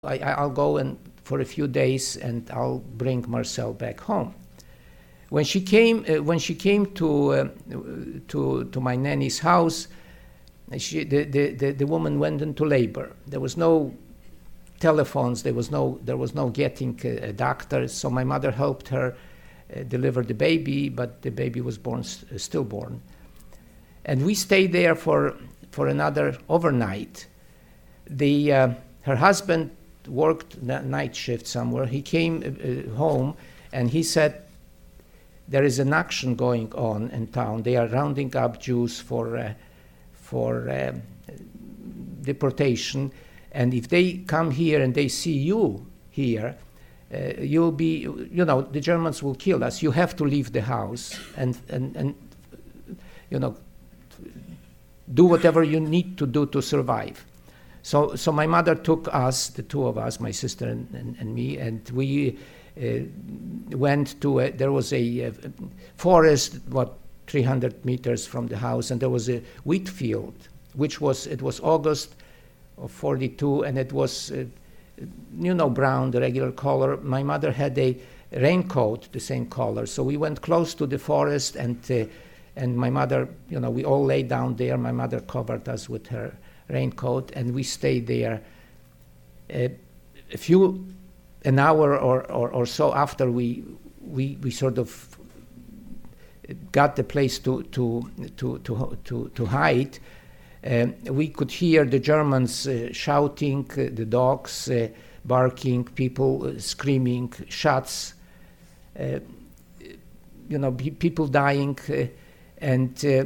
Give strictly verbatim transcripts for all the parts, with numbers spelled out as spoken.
I, I'll go and for a few days and I'll bring Marcel back home. When she came, uh, when she came to uh, to to my nanny's house, she, the, the, the, the woman went into labor. There was no telephones. There was no there was no getting a, a doctor. So my mother helped her uh, deliver the baby, but the baby was born uh, stillborn. And we stayed there for for another overnight. The uh, her husband worked night shift somewhere. He came uh, home and he said, there is an action going on in town. They are rounding up Jews for uh, for uh, deportation, and if they come here and they see you here, uh, you'll be, you know, the Germans will kill us. You have to leave the house and and and you know, do whatever you need to do to survive. So, so my mother took us, the two of us, my sister and, and, and me, and we uh, went to, a, there was a, a forest, what, three hundred meters from the house, and there was a wheat field, which was, it was August of forty-two, and it was, uh, you know, brown, the regular color. My mother had a raincoat, the same color, so we went close to the forest, and uh, and my mother, you know, we all lay down there. My mother covered us with her raincoat, and we stayed there uh, a few, an hour or, or, or so after we, we we sort of got the place to to to to to, to hide. Um, we could hear the Germans uh, shouting, uh, the dogs uh, barking, people uh, screaming, shots, uh, you know, pe- people dying, uh, and. Uh,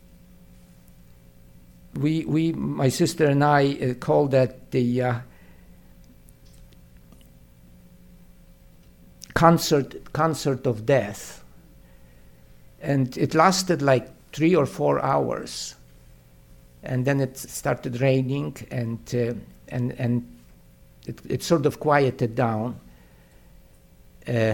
We, we, my sister and I uh, called that the uh, concert, concert of death. And it lasted like three or four hours. And then it started raining, and uh, and and it, it sort of quieted down. Uh,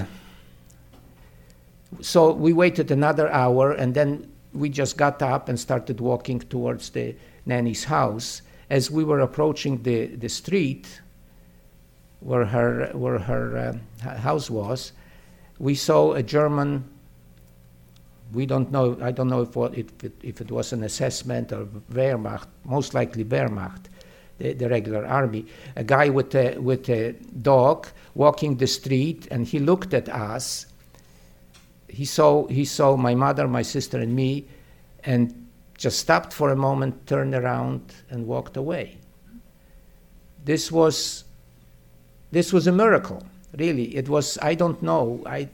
so we waited another hour, and then we just got up and started walking towards the nanny's house. As we were approaching the, the street where her where her uh, house was, we saw a German. We don't know. I don't know if what if it, if it was an assessment or Wehrmacht. Most likely Wehrmacht, the, the regular army. A guy with a with a dog walking the street, and he looked at us. He saw he saw my mother, my sister, and me, and just stopped for a moment, turned around, and walked away. This was this was a miracle, really. It was. I don't know. I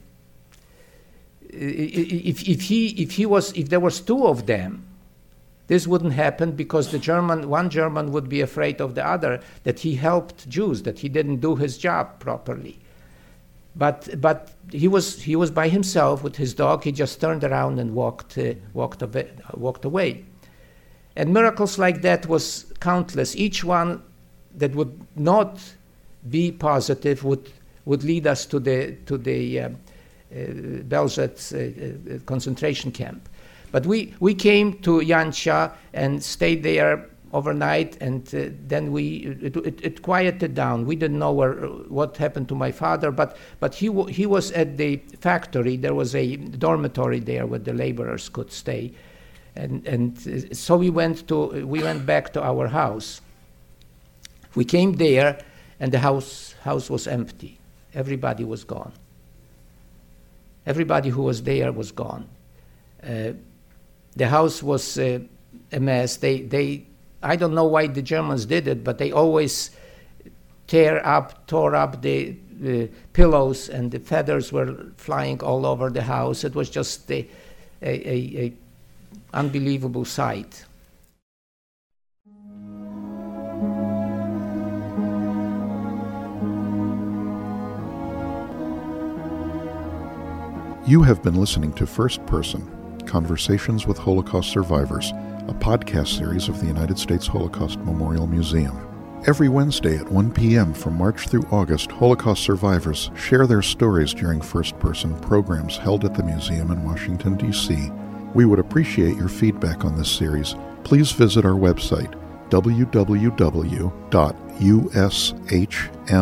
if if he if he was if there was two of them, this wouldn't happen, because the German one German would be afraid of the other, that he helped Jews, that he didn't do his job properly. But but he was he was by himself with his dog. He just turned around and walked uh, walked away, walked away. And miracles like that was countless. Each one that would not be positive would would lead us to the to the uh, uh, Belzec uh, uh, concentration camp. But we we came to Janša and stayed there overnight, and uh, then we it, it, it quieted down. We didn't know where, what happened to my father, but but he w- he was at the factory. There was a dormitory there where the laborers could stay, and and uh, so we went to we went back to our house. We came there, and the house house was empty. Everybody was gone. Everybody who was there was gone. Uh, the house was uh, a mess. They they. I don't know why the Germans did it, but they always tear up, tore up the, the pillows, and the feathers were flying all over the house. It was just a, a, a, a unbelievable sight. You have been listening to First Person, Conversations with Holocaust Survivors, a podcast series of the United States Holocaust Memorial Museum. Every Wednesday at one p.m. from March through August, Holocaust survivors share their stories during first-person programs held at the museum in Washington, D C. We would appreciate your feedback on this series. Please visit our website, w w w dot u s h m